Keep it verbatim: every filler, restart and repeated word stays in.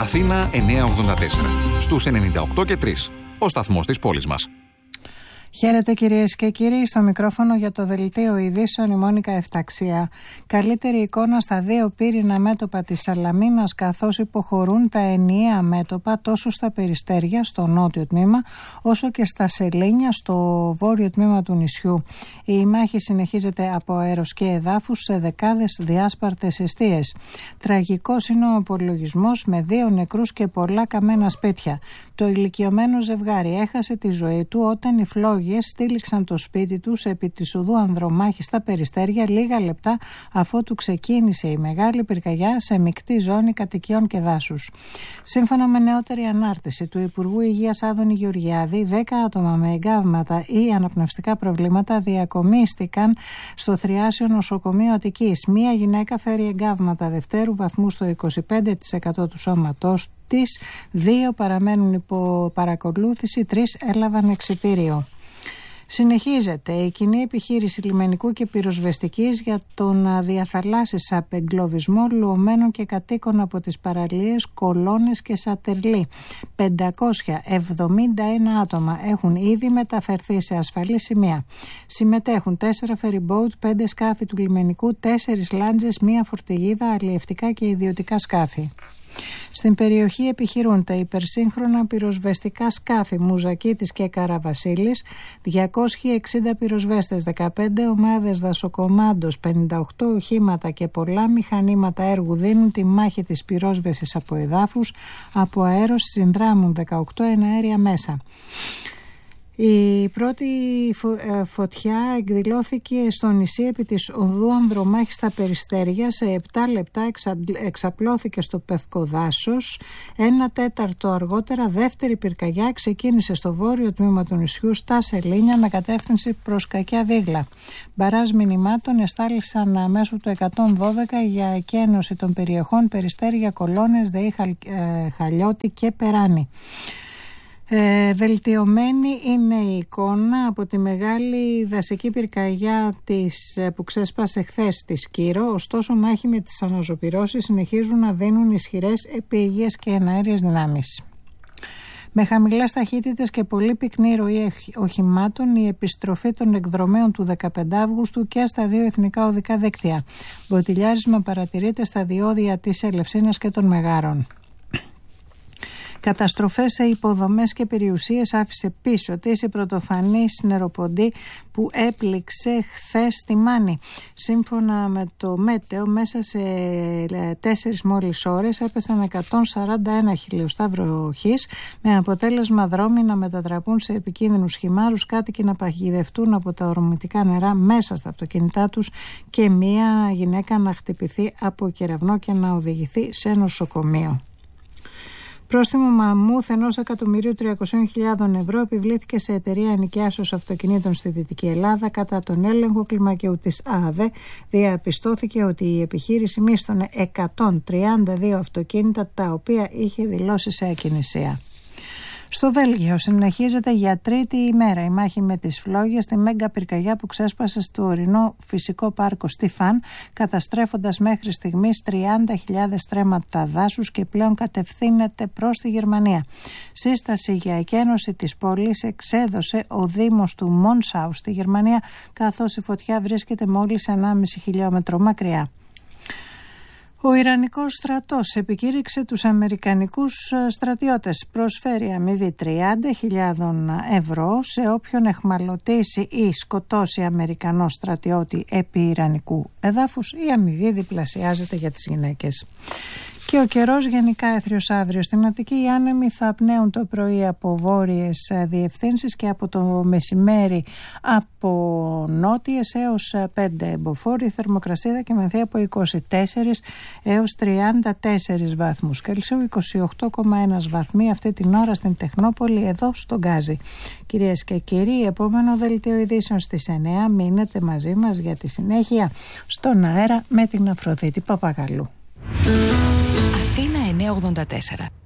Αθήνα εννιακόσια ογδόντα τέσσερα. Στους ενενήντα οκτώ και τρία. Ο σταθμός της πόλης μας. Χαίρετε κυρίες και κύριοι, στο μικρόφωνο για το δελτίο ειδήσεων η Μόνικα Εφταξία. Καλύτερη εικόνα στα δύο πύρινα μέτωπα της Σαλαμίνας, καθώς υποχωρούν τα ενιαία μέτωπα τόσο στα Περιστέρια, στο νότιο τμήμα, όσο και στα Σελήνια, στο βόρειο τμήμα του νησιού. Η μάχη συνεχίζεται από αέρος και εδάφους σε δεκάδες διάσπαρτες εστίες. Τραγικός είναι ο απολογισμός με δύο νεκρούς και πολλά καμένα σπίτια. Το ηλικιωμένο ζευγάρι έχασε τη ζωή του όταν οι φλόγες στήλιξαν το σπίτι τους επί της οδού Ανδρομάχη στα Περιστέρια λίγα λεπτά αφότου ξεκίνησε η μεγάλη πυρκαγιά σε μεικτή ζώνη κατοικιών και δάσους. Σύμφωνα με νεότερη ανάρτηση του Υπουργού Υγείας Άδωνη Γεωργιάδη, δέκα άτομα με εγκάβματα ή αναπνευστικά προβλήματα διακομίστηκαν στο Θριάσιο Νοσοκομείο Αττικής. Μία γυναίκα φέρει εγκάβματα δευτέρου βαθμού στο είκοσι πέντε τοις εκατό του σώματός της, δύο παραμένουν υπό παρακολούθηση, τρεις έλαβαν εξιτήριο. Συνεχίζεται η κοινή επιχείρηση λιμενικού και πυροσβεστικής για τον διαθαλάσσης απεγκλωβισμό λουωμένων και κατοίκων από τις παραλίες Κολώνες και Σατερλή. πεντακόσια εβδομήντα ένα άτομα έχουν ήδη μεταφερθεί σε ασφαλή σημεία. Συμμετέχουν τέσσερα φεριμπόουτ, πέντε σκάφη του λιμενικού, τέσσερις λάντζες, μία φορτηγίδα, αλλιευτικά και ιδιωτικά σκάφη. Στην περιοχή επιχειρούν τα υπερσύγχρονα πυροσβεστικά σκάφη Μουζακίτης και Καραβασίλης, διακόσιοι εξήντα πυροσβέστες, δεκαπέντε ομάδες δασοκομάντος, πενήντα οκτώ οχήματα και πολλά μηχανήματα έργου δίνουν τη μάχη της πυρόσβεσης από εδάφους, από αέρος συνδράμουν δεκαοκτώ εναέρια μέσα. Η πρώτη φωτιά εκδηλώθηκε στο νησί επί της οδού Ανδρομάχη στα Περιστέρια. Σε επτά λεπτά εξα... εξαπλώθηκε στο Πευκοδάσος. Ένα τέταρτο αργότερα δεύτερη πυρκαγιά ξεκίνησε στο βόρειο τμήμα του νησιού στα Σελήνια με κατεύθυνση προς Κακιά Δίγλα. Μπαράζ μηνυμάτων εστάλησαν μέσω του εκατόν δώδεκα για εκένωση των περιοχών Περιστέρια, Κολώνες, ΔΕΗ, Χαλιώτη και Περάνη. Ε, βελτιωμένη είναι η εικόνα από τη μεγάλη δασική πυρκαγιά της, που ξέσπασε χθες στη Σκύρο, ωστόσο μάχη με τις αναζωπυρώσεις συνεχίζουν να δίνουν ισχυρές επιαιγείες και εναέριες δυνάμεις. Με χαμηλές ταχύτητες και πολύ πυκνή ροή οχημάτων, η επιστροφή των εκδρομέων του δεκαπέντε Αυγούστου και στα δύο εθνικά οδικά δίκτυα. Μποτιλιάρισμα παρατηρείται στα διόδια της Ελευσίνας και των Μεγάρων. Καταστροφές σε υποδομές και περιουσίες άφησε πίσω της η πρωτοφανή νεροποντή που έπληξε χθες στη Μάνη. Σύμφωνα με το Μέτεο, μέσα σε τέσσερις μόλις ώρες έπεσαν εκατόν σαράντα ένα χιλιοστά βροχής, με αποτέλεσμα δρόμοι να μετατραπούν σε επικίνδυνους χυμάρους, κάτοικοι να παγιδευτούν από τα ορμητικά νερά μέσα στα αυτοκίνητά τους και μία γυναίκα να χτυπηθεί από κεραυνό και να οδηγηθεί σε νοσοκομείο. Πρόστιμο μαμούθ ενός εκατομμυρίου τριακόσιες χιλιάδες ευρώ επιβλήθηκε σε εταιρεία ενοικιάσεως αυτοκινήτων στη Δυτική Ελλάδα. Κατά τον έλεγχο κλιμακίου της ΑΔΕ διαπιστώθηκε ότι η επιχείρηση μίσθωνε εκατόν τριάντα δύο αυτοκίνητα τα οποία είχε δηλώσει σε ακινησία. Στο Βέλγιο συνεχίζεται για τρίτη ημέρα η μάχη με τις φλόγες στη μέγα πυρκαγιά που ξέσπασε στο ορεινό φυσικό πάρκο Στιφάν, καταστρέφοντας μέχρι στιγμής τριάντα χιλιάδες στρέμματα δάσους και πλέον κατευθύνεται προς τη Γερμανία. Σύσταση για εκένωση της πόλης εξέδωσε ο Δήμος του Μονσάου στη Γερμανία, καθώς η φωτιά βρίσκεται μόλις ενάμιση χιλιόμετρο μακριά. Ο Ιρανικός στρατός επικήρυξε τους Αμερικανικούς στρατιώτες. Προσφέρει αμοιβή τριάντα χιλιάδες ευρώ σε όποιον εχμαλωτήσει ή σκοτώσει Αμερικανό στρατιώτη επί Ιρανικού εδάφους. Η αμοιβή διπλασιάζεται για τις γυναίκες. Και ο καιρός γενικά έθριος αύριο. Στην Αττική οι άνεμοι θα πνέουν το πρωί από βόρειες διευθύνσεις και από το μεσημέρι από νότιες έως πέντε εμποφόροι. Θερμοκρασία και μεθή από είκοσι τέσσερα έως τριάντα τέσσερα βαθμούς Κελσίου, είκοσι οκτώ κόμμα ένα βαθμοί αυτή την ώρα στην Τεχνόπολη, εδώ στον Γκάζι. Κυρίες και κύριοι, επόμενο δελτίο ειδήσεων στις εννιά. Μείνετε μαζί μας για τη συνέχεια στον αέρα με την Αφροδίτη Παπαγαλού. Αθήνα εννιακόσια ογδόντα τέσσερα.